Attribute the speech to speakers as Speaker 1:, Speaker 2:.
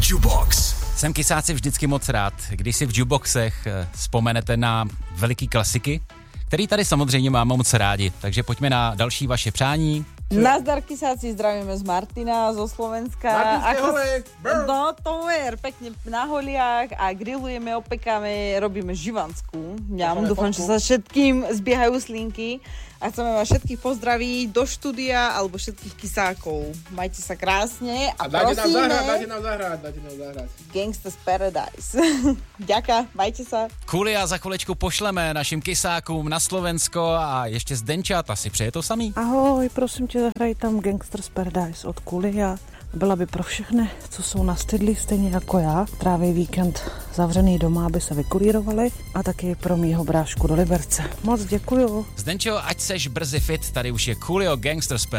Speaker 1: Jukebox.
Speaker 2: Jsem kysáci vždycky moc rád, když si v jukeboxech vzpomenete na veliký klasiky, který tady samozřejmě máme moc rádi. Takže pojďme na další vaše přání.
Speaker 3: Nazdar kysáci, zdravíme z Martina, zo Slovenska.
Speaker 4: Martinské holy!
Speaker 3: No to je pekne na holiach a grillujeme, opekáme, robíme živanskú. Ja dúfam, že sa všetkým zbiehajú slinky a chceme vás všetkých pozdraviť do štúdia alebo všetkých kysákov. Majte sa krásne a prosíme.
Speaker 4: Dáte nám zahrať.
Speaker 3: Gangsta's Paradise. Ďaká, majte sa.
Speaker 2: Kulia za chviličku pošleme našim kysákům na Slovensko a ještě Zdenčata si přeje to samý.
Speaker 5: Ahoj, prosím tě, zahraj tam Gangsta's Paradise od Kulia. Byla by pro všechny, co jsou nastydlí stejně jako já. Tráví víkend zavřený doma, aby se vykulírovali a taky pro mýho brášku do Liberce. Moc děkuju.
Speaker 2: Zdenčo, ať seš brzy fit, tady už je Coolio Gangsta's Paradise.